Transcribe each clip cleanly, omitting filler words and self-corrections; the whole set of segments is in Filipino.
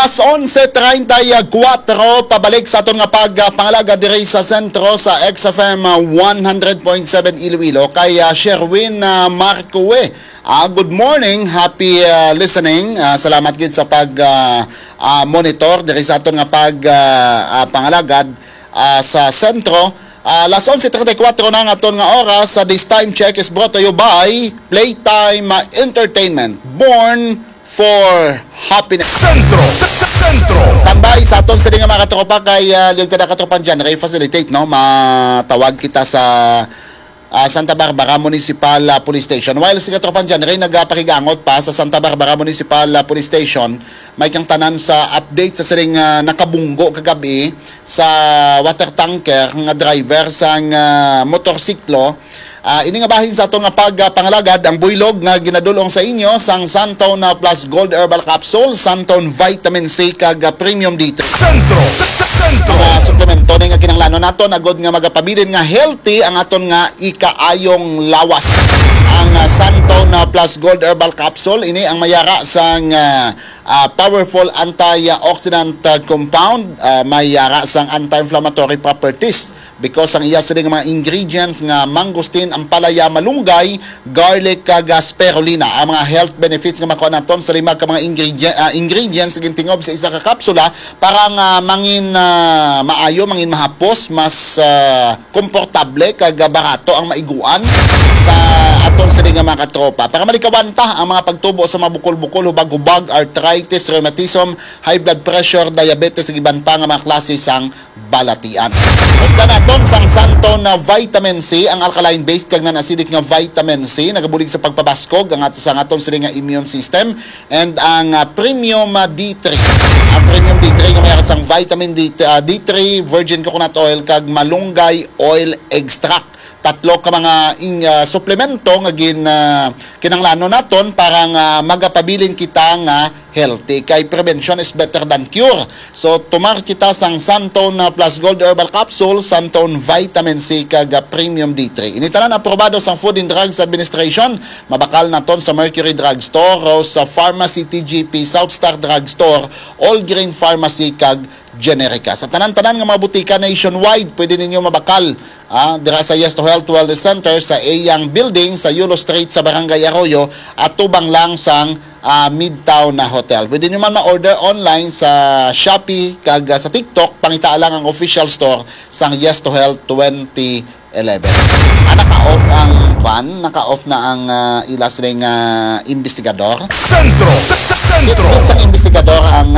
Alas 11:34 pabalik sa aton nga pangalaga diri sa sentro sa XFM 100.7 Iloilo kay Sherwin Marcoe. Good morning, happy listening. Salamat gid sa monitor diri sa aton nga pangalagad sa sentro. Alas 11:34 na nga aton nga oras. This time check is brought to you by Playtime Entertainment. Born for happiness. Sentro. Tambay sa aton sa nga mga katropa kay yung tada katropan dyan, facilitate, no? Matawag kita sa Santa Barbara Municipal Police Station. While si katropan dyan, nagpakigangot pa sa Santa Barbara Municipal Police Station, may kang tanan sa update sa siling nakabunggo kagabi sa water tanker nga driver sa motorsiklo. Ini nga bahin sa itong pangalagad ang buylog nga ginadulong sa inyo sang Santon Plus Gold Herbal Capsule, Santon Vitamin C kag Premium D3. Sentro. Suplemento ni nga kinanglano naton agod nga magapabilin nga healthy ang aton nga ikaayong lawas. Ang Santon Plus Gold Herbal Capsule ini ang mayara sang powerful antioxidant compound, mayara sang anti-inflammatory properties because ang iya sila mga ingredients nga mangosteen, ampalaya, malunggay, garlic kag spirulina ang mga health benefits nga makuha naton sa lima ka mga ingredients gintingob sa isa ka kapsula para nga mangin maayo, mangin mahapos, mas komportable kag barato ang maiguan sa aton sa nga mga katropa para malikawanta ang mga pagtubo sa mga bukol-bukol, hubag-hubag, arthritis, rheumatism, high blood pressure, diabetes ug iban pa nga mga klase sang balatian. Punta naton sang Santon na vitamin C, ang alkaline based kag non-acidic nga vitamin C nagabulig sa pagpabaskog ang sa aton sila nga immune system, and ang premium D3. Ang premium D3 nga mayroon sang vitamin D3, virgin coconut oil kag malunggay oil extract. Tatlo ka mga suplemento nga kinanglano naton para nga magapabilin kita nga healthy. Kay prevention is better than cure. So tumar kita sang Santon Plus Gold Herbal Capsule, Santon Vitamin C kag Premium D3. Initanan aprobado sang Food and Drugs Administration. Mabakal naton sa Mercury Drug Store, Rose Pharmacy, TGP, South Star Drug Store, All Green Pharmacy kag Generica. Sa tanan-tanan nga mga butika nationwide, pwede ninyo mabakal dira sa Yes to Health Wellness Center sa Eyang Building sa Yulo Street sa Barangay Arroyo at tubang lang sang Midtown na hotel. Pwede nyo man ma-order online sa Shopee kag sa TikTok, pangita lang ang official store sang Yes to Health 2011. Naka-off ang naka-off na ang ilas ring investigador. Sentro. Sang investigador ang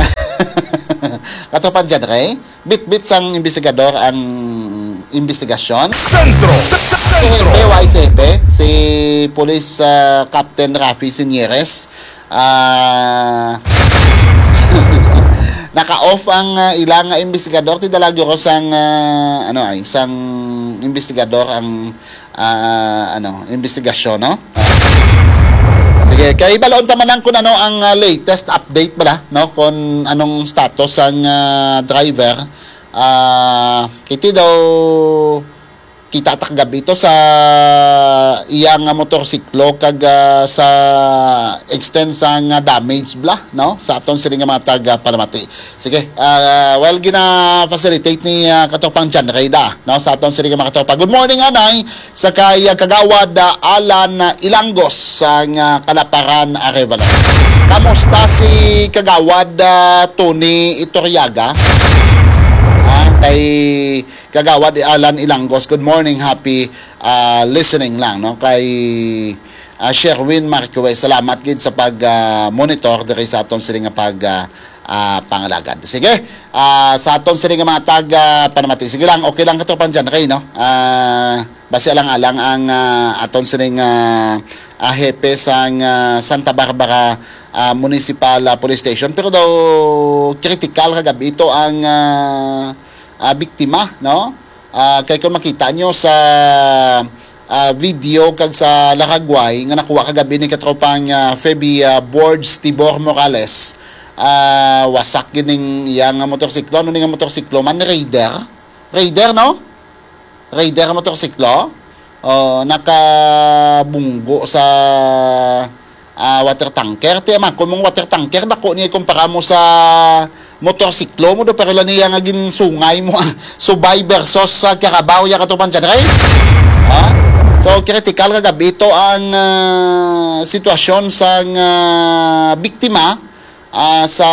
katopan dyan, Ray. Bit-bit sang investigador ang investigasyon. Sentro. PYCP, si Police Captain Rafi Sinyeres. Naka-off ang ilang investigador. Tidalagyo ko sang sang investigador ang investigasyon, no? Sige, kay balaon taman lang kung ano ang latest update bala, no? Kung anong status ang driver. Kiti daw kita takgabi ito sa iyang motorsiklo kag sa extent sang damage bla, no? Sa aton sila nga mga taga palamati. Sige, well gina-facilitate ni katopang John Reyda, no? Sa aton sila nga mga katopa. Good morning, anay, sa kay kagawad Alan Ilangos sa Kalaparan, Arevalo. Kamusta si kagawad Tony Itoriaga? Kay kagawad Alan Ilangos, good morning, happy listening lang, no? Kay Sherwin Marcoe, salamat gid sa monitor diri sa aton sila nga pangalagad. Sige, sa aton sila nga mga panamati. Sige lang, okay lang katopan dyan, okay, no? Basi alang-alang ang aton sila nga hepe sa Santa Barbara Municipal Police Station, pero daw critical kagabi ito ang biktima, no? Kay kung makita nyo sa video kag sa Laragway nga nakuha kagabi ni katropang Feby Boards Tibor Morales, wasak gining iyang motorsiklo. Ano nga motorsiklo man? Raider, no? Raider motorsiklo. Nakabunggo sa water tanker. Tiya man, kung mong water tanker, dako niya kumpara mo sa motorsiklo mo do, pero lang niya nga ginsungay mo, subay versus sa Carabao, ya katupan dyan, right? Ha? So, critical kagabi ito ang sitwasyon sa biktima sa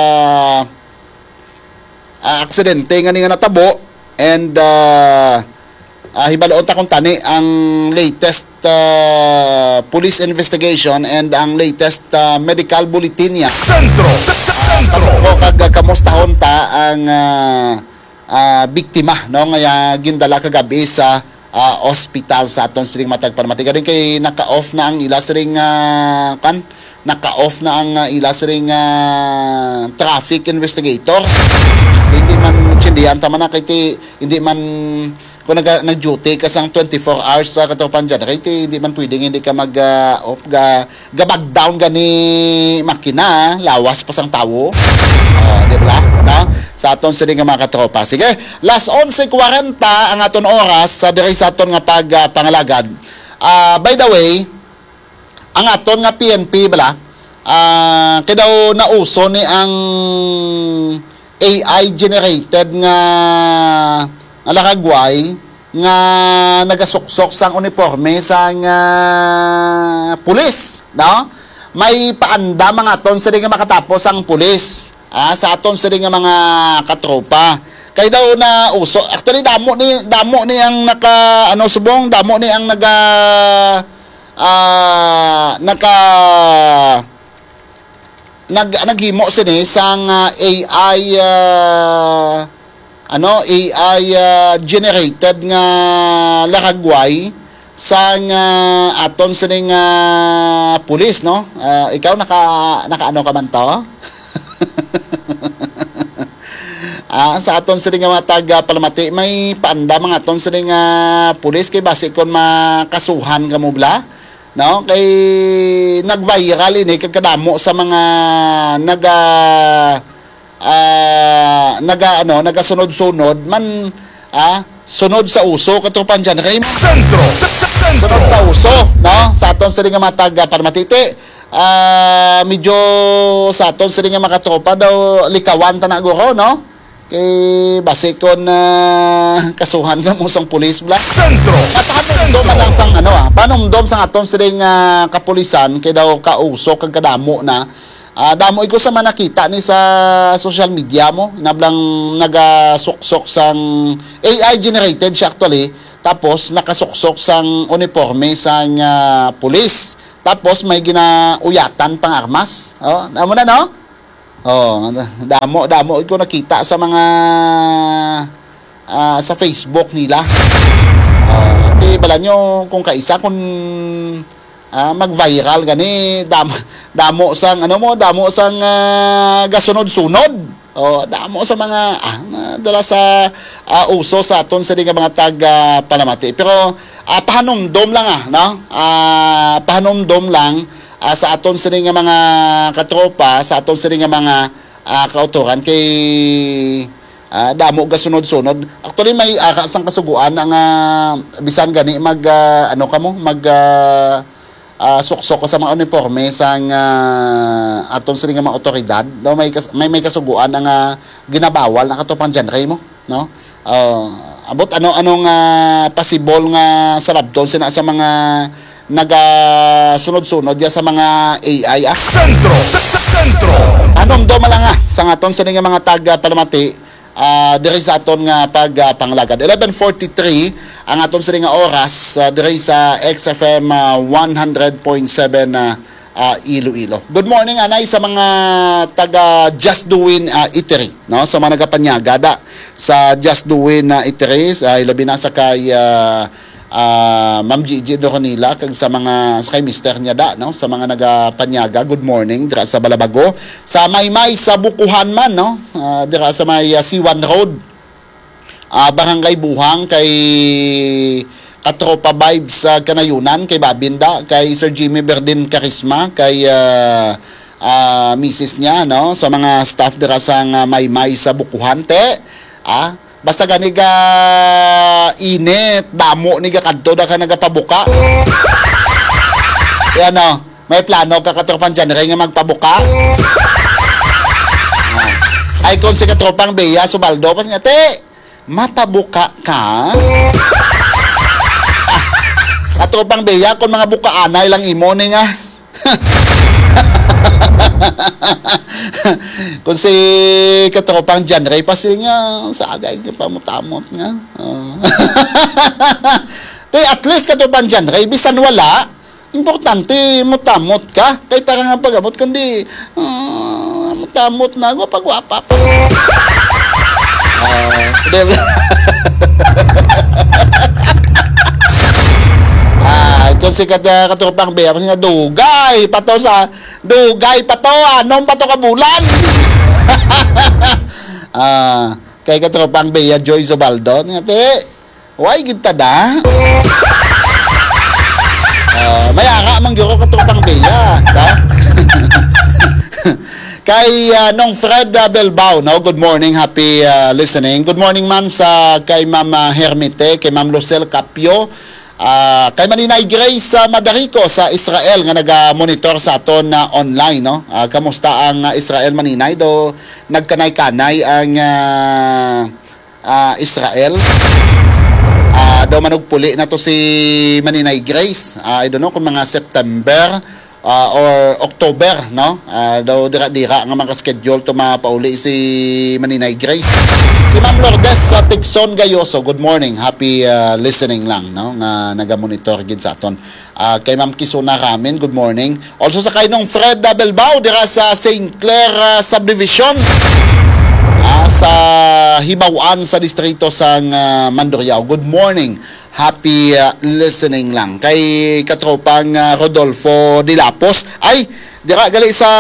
aksidente nga nga natabo, and hibaloon ta kung tani ang latest police investigation and ang latest medical bulletin niya. O kagkamustahon ta ang biktima, no, nga gindala kagabi sa hospital sa aton siring matag Paramati. Galing kay naka-off na ang ila siring naka-off na ang ila siring traffic investigator. Hindi man sindihan tama na kay hindi man kung nag-duty ka sang 24 hours sa katupan dyan, kaya hindi man pwedeng hindi ka mag-off, gabag down gani makina, lawas pa sang tao. Di ba? No? Sa aton sila nga mga katropa. Sige, last 11:40 ang aton oras sa diri sa aton nga pagpangalagad. By the way, ang aton nga PNP bala, kaya daw nauso ni ang AI generated nga alakagway nga nagasuksok sang uniforme sang pulis, no? May paanda mga aton sa nga makatapos ang pulis, sa aton sa nga mga katropa. Kay daw na uso, actually damo ni ang naka subong, damo ni ang naghimo sini sang AI AI generated nga lakagway sa aton sa pulis, no? Ikaw naka ano ka man to? Sa aton sa mga taga Palamati may paanda mga aton sa pulis kay base kon makasuhan ka mo bla, no? Kay nag-viral ini kagkadamo sa mga nagasunod-sunod man sunod sa uso katupan dyan kay sunod sa uso, no? Sa aton sa nga matag Paramati medyo sa aton sa nga makatropa daw likawan ta na guro, no? Kay base kon kasuhan ka mo sang pulis bla panomdom lang sang panomdom sang aton sa nga kapulisan kay daw kauso kag kadamo na. Damo ko sa manakita ni sa social media mo, nablang nagasuksok sang AI generated siya actually, tapos nakasuksok sang uniforme sang pulis, tapos may ginauyatan pang armas. Damo na, no? Damo ko nakita sa mga sa Facebook nila. Di bala nyo kung kaisa kung mag-viral gani damo sang gasunod-sunod, damo sa mga dala sa uso sa aton sa mga taga Palamati. Pero pahanomdom lang no? Pahanomdom lang sa aton sa mga katropa, sa aton sa mga kauturan kay damo gasunod-sunod. Actually may sang kasuguan ang bisan gani mag suksok ko sa mga uniforme sang aton sa mga otoridad, no? May kasuguan ang ginabawal na katupan dyan kay mo, no? Abot anong possible nga sarabton sina sa mga nagasunod-sunod ya sa mga AI anong do lang sa aton sa mga taga Palamati diri sa aton nga pagpanglagad. 11:43 ang aton sa nga oras diri sa XFM 100.7 Iloilo. Good morning anay sa mga taga Just Doin Eatery, no? Sa mga nagapanyagada sa Just Doin Eatery, ilabi na sa kay Ma'am Gigi Doronila kag sa kay Mr. niya no? Sa mga nagapanyaga, good morning dira sa Balabago, sa Maymay sa Bukuhan man, no? Dira sa may C1 Road, Barangay Buhang, kay Katropa Vibes sa Kanayunan, kay Babinda, kay Sir Jimmy Berdin Karisma, kay Mrs. niya, no? Sa mga staff dira sa Maymay sa Bukuhan basta gani ga init, damo ni ga kadto da ka nagapabuka. May plano ka katropang January nga magpabuka? Ay kung si katropang Bea Subaldo pas nga, te, mapabuka ka? Katropang Bea, kung mga bukaanay lang imo ni nga. Kung si katropang January pa nga, sagay ka pamutamot nga. Te, at least katropang January, bisan wala, importante mutamot ka. Kaya parang nga pagamot, kundi mutamot na ako pagwapa pa. Kung si katropang Bea, kasi nga dugay pato anong pato ka bulan. Kay katropang Bea Joy Zubaldo nga, te, why kita da? May ara mang gyuro katropang Bea, da? Kay nong Fred Belbao, no? Good morning, happy listening. Good morning, ma'am, sa kay Ma'am Hermite, kay Ma'am Lucel Capio, kay Maninay Grace Madarico sa Israel nga naga-monitor sa aton online, no? Kamusta ang Israel, Maninay? Do nagkanay-kanay ang Israel. Do manugpuli na to si Maninay Grace. I don't know kung mga September or October, no? Do dira-dira nga mga schedule to mapauli si Maninay Grace. Si Ma'am Lourdes sa Tigson Gayoso, good morning, happy listening lang, no? Nga naga-monitor gid sa aton. Kay Ma'am Kisuna Ramin, good morning. Also sa kay nung Fred Belbao dira sa St. Clair Subdivision, sa Hibawan sa distrito sang Mandurriao. Good morning. Happy listening lang. Kay katropang Rodolfo Dilapos. Ay, dira gali sa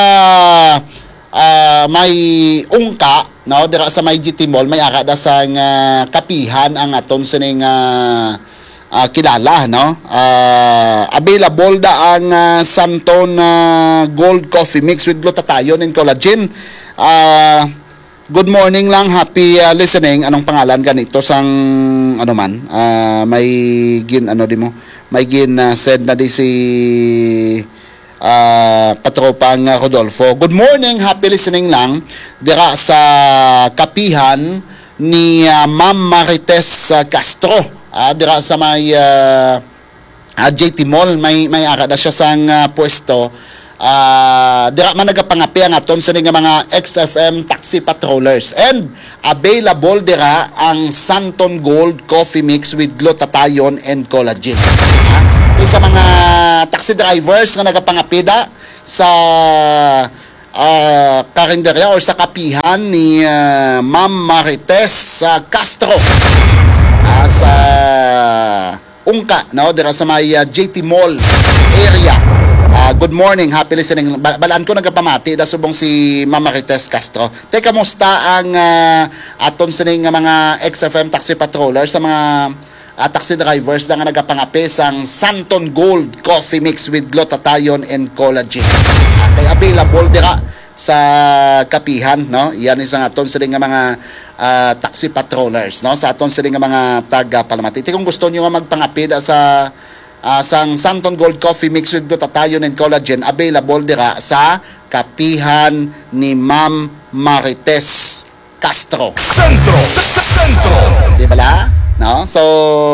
may ungka, no? Dira sa may GT Mall, may ara da sang kapihan ang aton sining kilala, no? Available da ang Santon Gold Coffee Mix with glutathione and collagen. Good morning lang, happy listening. Anong pangalan ganito sang ano man? May gin ano di mo? May gin send na di si katropang Rodolfo. Good morning, happy listening lang. Dira sa kapihan ni Ma'am Marites Castro. Dira sa may JT Mall, may ara na siya sang pwesto. Dira man nagapangapi ang aton sa mga XFM taxi patrollers, and available dira ang Santon Gold Coffee Mix with glutathione and collagen. Sa mga taxi drivers nga nagapangapi da sa karinderya or sa kapihan ni Ma'am Marites Castro sa Ungka, no? Dira sa may JT Mall area. Good morning, happy listening. Balaan ko nagapamati da subong si Ma'am Marites Castro. Te, kamusta ang aton sining mga XFM taxi patrollers, sa mga taxi drivers na nga nagapangapi sang Santon Gold Coffee Mix with glutathione and collagen. Kay available dira sa kapihan, no? Yan isang aton sining mga taxi patrollers, no? Sa aton sining mga taga Palamati. Kung gusto niyo nga magpangapi da sa sang Santon Gold Coffee Mix with glutathione and collagen, available dira sa kapihan ni Ma'am Marites Castro. Sentro. Di ba la? No? So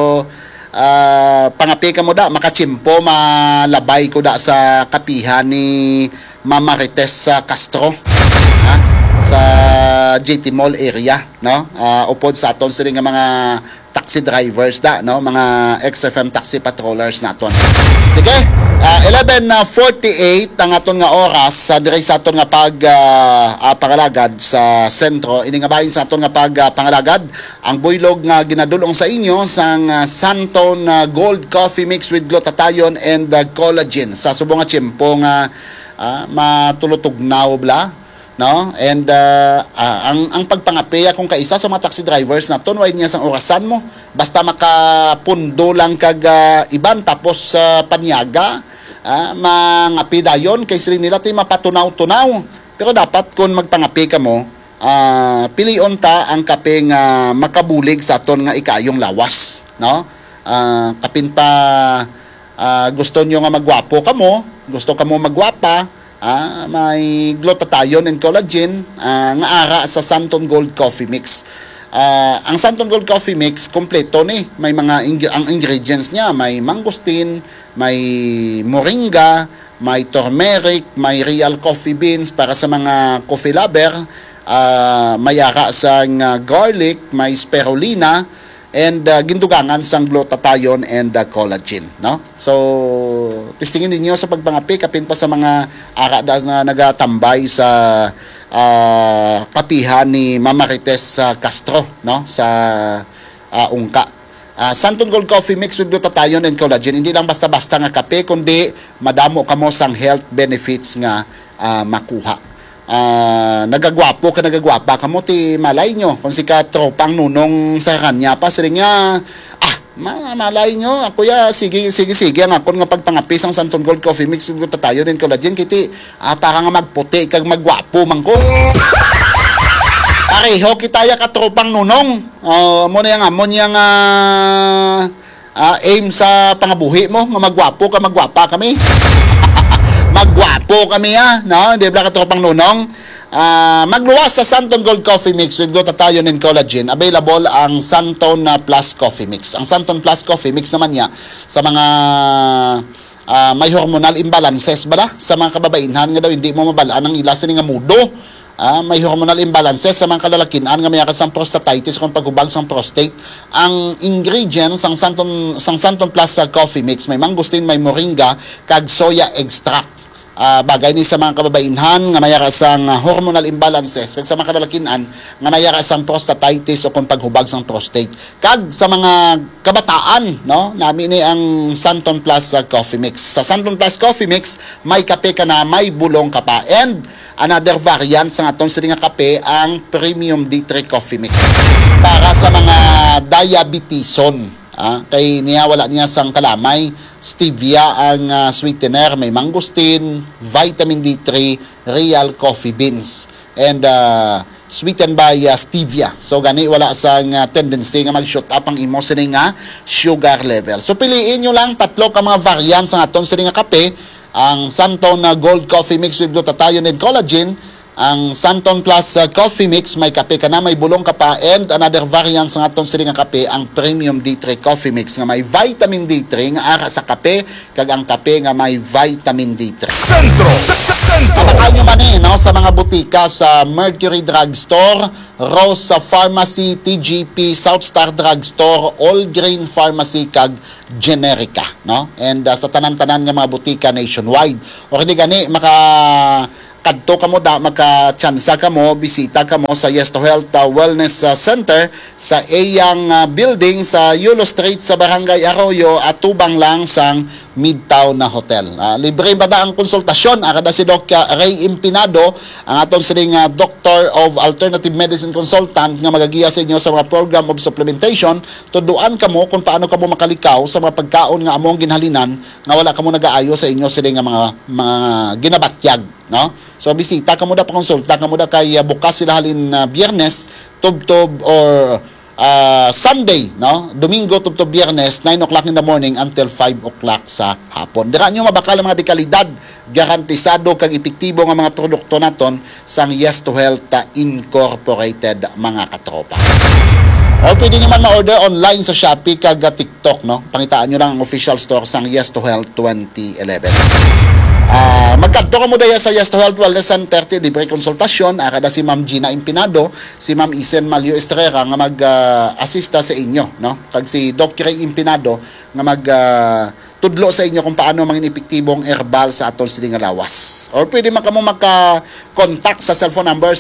pangapi ka mo da, makachimpo, malabay ko da sa kapihan ni Ma'am Marites Castro. Sa JT Mall area, no? Upod sa aton sila nga mga taxi drivers da, no? Mga XFM taxi patrollers naton. Sige, 11:48 ang aton nga oras sa dire sa aton nga pangalagad sa sentro. Ini nga bahin sa aton nga pangalagad ang buylog nga ginadulong sa inyo sang Santon Gold Coffee Mix with glutathione and collagen sa subong nga tiyempo nga matulutugnaw bla, no? And ang pagpangapiya kung kaisa sa mga taxi drivers na ton, why niya sang orasan mo, basta makapundo lang kag iban tapos panyaga, mangapi dayon kay sila nila to'y mapatunaw-tunaw. Pero dapat kung magpangapi ka mo, pilion ta ang kapeng makabulig sa ton nga ikayong lawas, no? Kapin pa gusto nyo nga magwapo ka mo, gusto ka mo magwapa, may glutathione and collagen nga ara sa Santon Gold Coffee Mix. Ang Santon Gold Coffee Mix kompleto ni, may mga ang ingredients niya, may mangosteen, may moringa, may turmeric, may real coffee beans para sa mga coffee lover, may ara sa garlic, may spirulina, and gindugangan sang glutathione and collagen, no? So testingin ninyo sa pagpangapi kapin pa sa mga ara na nagatambay sa kapihan ni Mama Rites Castro, no, sa Ungka. Santon Gold Coffee Mix with glutathione and collagen, hindi lang basta-basta nga kape, kundi madamo kamo sang health benefits nga makuha. Nagagwapo ka, nagagwapa ka mo, ti malay nyo kung si ka tropang nunong sa kanya pa sila nga, malay nyo ako ya, sige ang akon nga pagpangapis ang Santon Gold Coffee Mix with glutathione and collagen, kiti para nga magputi kag magwapo man ko. Pareho kitaya ka tropang nunong, mo na yung amon yung aim sa pangabuhi mo, nga magwapo ka, magwapa kami. Magwapo kami no? Hindi ba katropang nunong? Magluwas sa Santon Gold Coffee Mix with glutathione and collagen. Available ang Santon Plus Coffee Mix. Ang Santon Plus Coffee Mix naman niya sa mga may hormonal imbalances ba da? Sa mga kababainhan nga daw hindi mo mabalaan ang ilasan nga mudo. May hormonal imbalances sa mga kalalakian nga may sang prostatitis kung paghubag sang prostate. Ang ingredients sang Santon Plus Coffee Mix, may mangosteen, may moringa kag soya extract. Bagay ni sa mga kababainhan nga may sang hormonal imbalances kag sa mga kalalakian nga may sang prostatitis o kung paghubag sang prostate. Kag sa mga kabataan, no, nami ni ang Santon Plus Coffee Mix. Sa Santon Plus Coffee Mix, may kape ka na, may bulong ka pa. And another variant sa atong sila nga kape, ang Premium D3 Coffee Mix para sa mga diabetison. Kay niya wala niya sang kalamay, stevia ang sweetener, may mangosteen, vitamin D3, real coffee beans, and sweetened by stevia. So gani wala sang tendency nga mag-shoot up ang imo sini nga sugar level. So piliin nyo lang tatlo ka mga variants sa atong sini nga kape, ang Santon Gold Coffee Mix with glutathione and collagen, ang Santon Plus Coffee Mix, may kape ka na, may bulong ka pa, and another variant sa atong sili nga kape, ang Premium D3 Coffee Mix nga may vitamin D3 nga ara sa kape, kag ang kape nga may vitamin D3. Pakal nyo man no, sa mga butika sa Mercury Drugstore, Rose Pharmacy, TGP, South Star Drugstore, All Grain Pharmacy, kag Generica, no? And sa tanan-tanan nga mga butika nationwide. O hindi gani kadto ka mo da, magka-tsansa ka mo, bisita ka mo sa Yes to Health Wellness Center sa Eyang building sa Yulo Street sa Barangay Arroyo at tubang lang sang Midtown na hotel. Libre ba da ang konsultasyon? Kada si Doc Ray Impinado, ang aton sining Doctor of Alternative Medicine Consultant nga magagiya sa inyo sa mga program of supplementation. Tuduan ka mo kung paano ka mo makalikaw sa mga pagkaon nga among ginhalinan nga wala ka mo nagaayo sa inyo sining mga ginabatyag, no? So bisita ka mo da, pakonsulta ka mo da kay bukas sila halin Biyernes, tubtob or Sunday, no? Domingo tubtob Biyernes, 9 o'clock in the morning until 5 o'clock sa hapon. Dira nyo mabakal ang mga dekalidad, garantisado kag epektibo nga mga produkto naton sang Yes to Health Incorporated, mga katropa. O pwede nyo man ma-order online sa Shopee kag TikTok, no? Pangitaan nyo lang ang official store sang Yes to Health 2011. Magkadto ka mo daya sa Yes to Health Wellness Center, libre konsultasyon. Kada si Ma'am Gina Impinado, si Ma'am Isen Malio Estrera nga mag-assista sa inyo, no? Kag si Doc Ray Impinado nga tudlo sa inyo kung paano mangin epektibong herbal sa aton siling lawas. Or pwede man kamo maka-contact sa cellphone number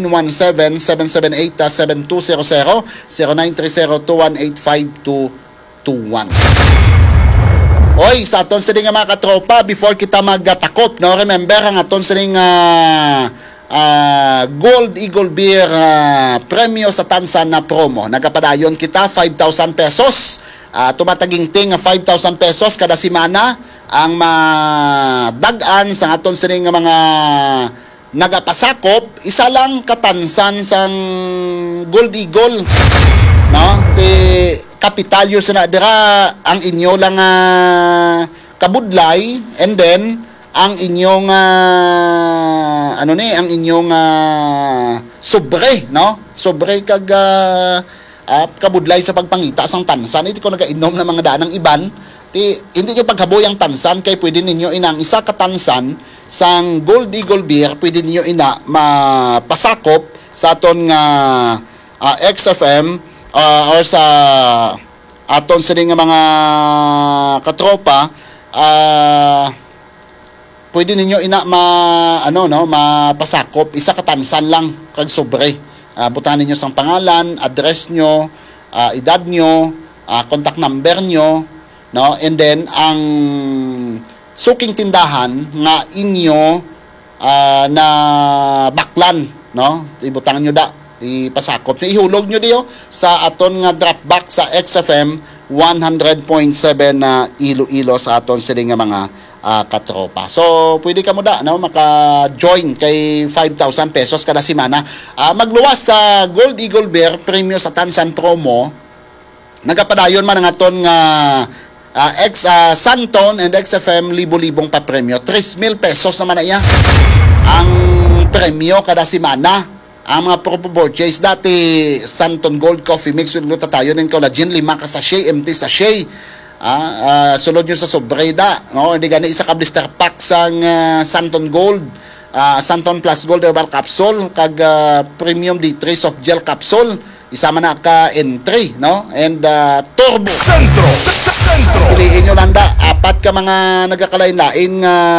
0917-778-7200, 0930-218-5221. Oy, sa aton siling mga katropa, before kita magtakop, no, remember ang aton siling Gold Eagle Beer premyo sa Tansan na promo. Nagapadayon kita 5,000 pesos. Tumatagingting 5,000 pesos kada semana ang madagan sa aton siling mga nagapasakop. Isa lang katansan sang Gold Eagle, no? Ti kapitalyo sa dira ang inyo lang kabudlay, and then ang inyong ang inyong sobre, no? Sobre kag kabudlay sa pagpangita sang tansan. Iti ko nagainom ng mga daanang iban. Hindi nyo paghaboy ang tansan kay pwede ninyo inang isa ka tansan sang Gold Eagle beer, pwede ninyo ina mapasakop sa aton nga XFM or sa aton sa nga mga katropa. Pwede ninyo ina mapasakop isa ka tansan lang kag sobre. Butahan ninyo sang pangalan, address nyo, edad nyo, contact number nyo, no? And then ang suking tindahan nga inyo na baklan, no? Ibutangan nyo da, ipasakop nyo, ihulog nyo diyo sa aton nga drop box sa XFM 100.7 na Iloilo sa aton sila nga mga katropa. So, pwede ka mo da, no? Maka-join kay 5,000 pesos kada semana. Magluwas sa Gold Eagle Beer Premium sa Tansan Promo. Nagapadayon man ang aton nga Santon and XFM libo-libong pa premyo. 3,000 pesos naman na iya ang premyo kada semana. Ang mga purchase dati Santon Gold Coffee Mix with glutathione and collagen 5 ka sachet, empty sachet. Sulod nyo sa sobreda, no? Hindi gani isa ka blister pack sang Santon Gold, Santon Plus Gold Herbal Capsule kag Premium D3 Soft Gel Capsule. Isama na ka entry, no? And Turbo Sentro. piliin nyo lang da, apat ka mga nagakalain-lain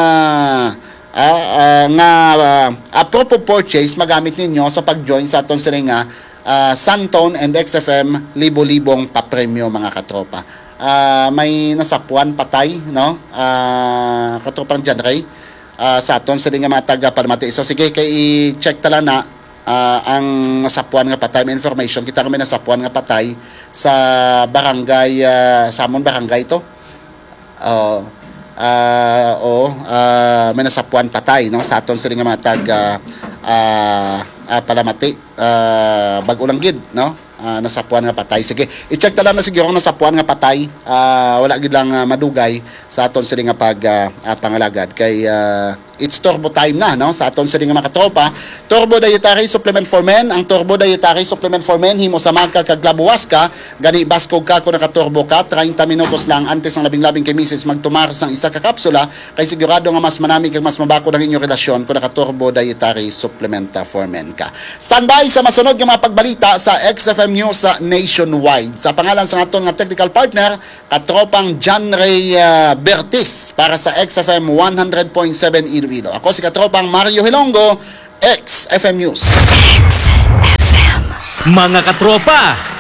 apropos purchase magamit ninyo sa pag-join sa aton sila nga Santon and XFM libo-libong pa-premium mga katropa. May nasapuan patay, no? Katropang John Ray sa aton sila nga mga taga-Palmati. So sige, kay i-check tala na ang nasapuan nga patay. May information kita kami nasapuan nga patay sa barangay Samon barangay to. May nasapuan patay, no? Sa aton sila nga mga taga Palamati, Bagulanggid, no? Nasapuan nga patay. Sige, i-check ta lang na siguro kung nasapuan nga patay. Wala gid lang madugay sa aton sila nga pangalagad kay it's turbo time na, no? Sa aton sila nga mga katropa. Turbo Dietary Supplement for Men. Ang Turbo Dietary Supplement for Men himo sa magka kag labuwas ka, gani baskog ka kung nakaturbo ka, 30 minutos lang antes ang labing-labing kay misis magtumar sang isa ka kapsula kay sigurado nga mas manami kag mas mabako ang inyong relasyon kung nakaturbo Dietary Supplement for Men ka. Standby sa masunod nga mga pagbalita sa XFM News sa nationwide. Sa pangalan sa aton nga technical partner, katropang John Ray Bertis para sa XFM 100.7 Iloilo. Ako si katropang Mario Hilongo, XFM News. Mga katropa,